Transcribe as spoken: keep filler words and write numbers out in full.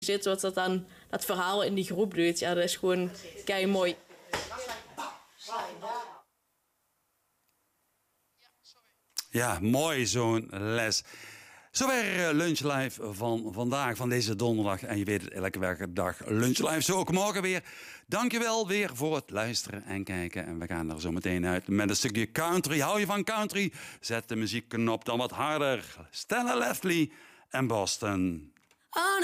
zit wat dat dan dat verhaal in die groep doet. Ja, dat is gewoon kei mooi. Ja, mooi zo'n les. Zover Lunch Live van vandaag, van deze donderdag. En je weet het, elke werkdag Lunch Live. Zo ook morgen weer. Dankjewel weer voor het luisteren en kijken. En we gaan er zo meteen uit met een stukje country. Hou je van country? Zet de muziekknop dan wat harder. Stella Leslie en Boston.